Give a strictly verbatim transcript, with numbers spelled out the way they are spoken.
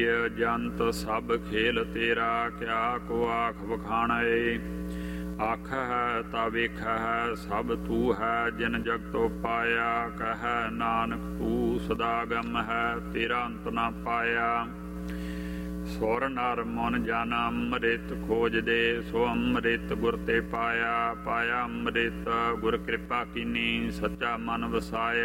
ਜੰਤ ਸਭ ਖੇਲ ਤੇਰਾ, ਕਿਆ ਕੋ ਆਖ ਵਖਾਣੈ। ਆਖਹਿ ਤਾ ਵੇਖਹਿ ਸਭ ਤੂ ਹੈ, ਜਿਨ ਜਗਤੋ ਪਾਇਆ। ਕਹਿ ਨਾਨਕ ਤੂ ਸਦਾਗਮ ਹੈ, ਤੇਰਾ ਅੰਤ ਨਾ ਪਾਇਆ। ਸੁਰ ਨਰ ਮਨ ਜਨ ਅੰਮ੍ਰਿਤ ਖੋਜਦੇ, ਸੋ ਅੰਮ੍ਰਿਤ ਗੁਰ ਤੇ ਪਾਇਆ। ਪਾਇਆ ਅੰਮ੍ਰਿਤ ਗੁਰ ਕਿਰਪਾ ਕੀਨੀ, ਸੱਚਾ ਮਨ ਵਸਾਇਆ।